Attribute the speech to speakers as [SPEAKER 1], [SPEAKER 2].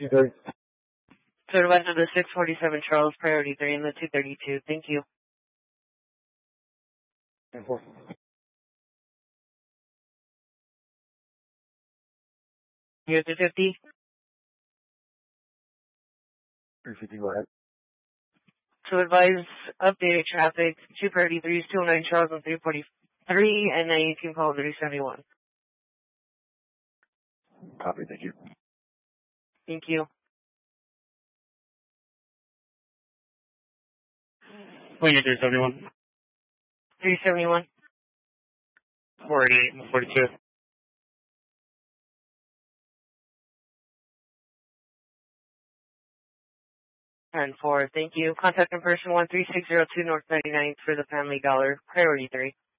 [SPEAKER 1] 230.
[SPEAKER 2] To advise of the 647 Charles, priority 3 and the 232. Thank you.
[SPEAKER 1] 10-4.
[SPEAKER 2] Here's the 50.
[SPEAKER 1] 350, go ahead.
[SPEAKER 2] To advise updated traffic, 2 priority 3s, 209 Charles and 343, and 918 call 371.
[SPEAKER 1] Copy, thank you.
[SPEAKER 2] Thank you.
[SPEAKER 3] Wing 371.
[SPEAKER 2] 371.
[SPEAKER 3] 488 and 42.
[SPEAKER 2] And 4, thank you. Contact in person 13602 North 99th for the Family Dollar, priority 3.